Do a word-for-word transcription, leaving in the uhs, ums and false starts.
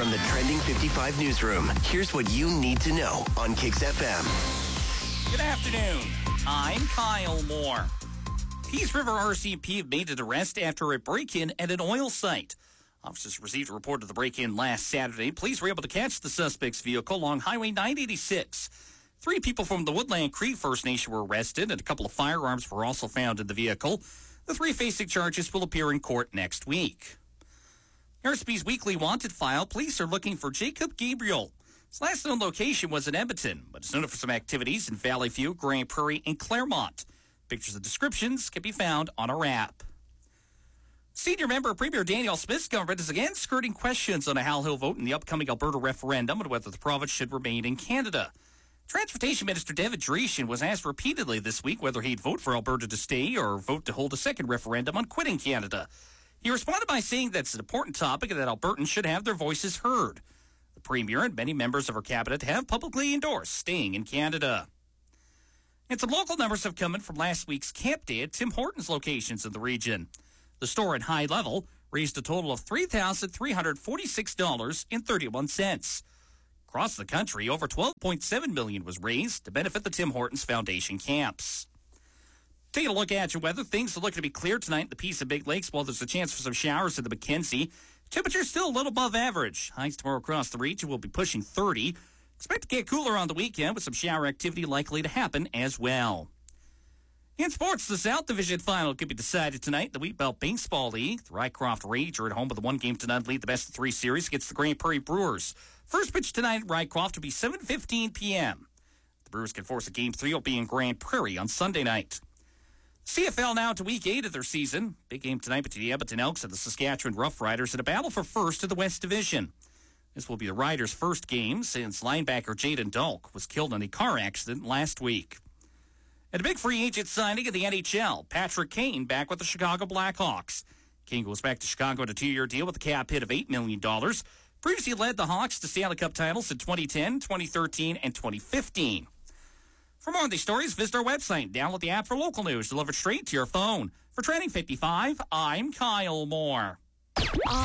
From the Trending fifty-five newsroom, here's what you need to know on Kicks F M. Good afternoon. I'm Kyle Moore. Peace River R C M P have made an arrest after a break-in at an oil site. Officers received a report of the break-in last Saturday. Police were able to catch the suspect's vehicle along Highway nine eighty-six. Three people from the Woodland Cree First Nation were arrested, and a couple of firearms were also found in the vehicle. The three facing charges will appear in court next week. R S P's weekly wanted file, police are looking for Jacob Gabriel. His last known location was in Edmonton, but is known for some activities in Valley View, Grand Prairie, and Claremont. Pictures and descriptions can be found on our app. Senior member Premier Danielle Smith's government is again skirting questions on how he'll vote in the upcoming Alberta referendum and whether the province should remain in Canada. Transportation Minister David Dreeshen was asked repeatedly this week whether he'd vote for Alberta to stay or vote to hold a second referendum on quitting Canada. He responded by saying that's an important topic and that Albertans should have their voices heard. The Premier and many members of her cabinet have publicly endorsed staying in Canada. And some local numbers have come in from last week's Camp Day at Tim Hortons locations in the region. The store at High Level raised a total of three thousand three hundred forty-six dollars and thirty-one cents. Across the country, over twelve point seven million dollars was raised to benefit the Tim Hortons Foundation camps. Taking a look at your weather, things are looking to be clear tonight in the Peace and Big Lakes, while there's a chance for some showers in the Mackenzie. Temperature's still a little above average. Highs tomorrow across the region will be pushing thirty. Expect to get cooler on the weekend with some shower activity likely to happen as well. In sports, the South Division final could be decided tonight in the Wheat Belt Baseball League. The Rycroft Rage are at home with a one-game to none lead, the best of three series against the Grand Prairie Brewers. First pitch tonight at Rycroft will be seven fifteen p.m. The Brewers can force a game three will be in Grand Prairie on Sunday night. C F L now to week eight of their season. Big game tonight between the Edmonton Elks and the Saskatchewan Roughriders in a battle for first in the West Division. This will be the Riders' first game since linebacker Jaden Dulk was killed in a car accident last week. And a big free agent signing in the N H L, Patrick Kane back with the Chicago Blackhawks. Kane goes back to Chicago on a two-year deal with a cap hit of eight million dollars. Previously led the Hawks to Stanley Cup titles in twenty ten, twenty thirteen, and twenty fifteen. For more on these stories, visit our website. Download the app for local news delivered straight to your phone. For Trending fifty-five, I'm Kyle Moore.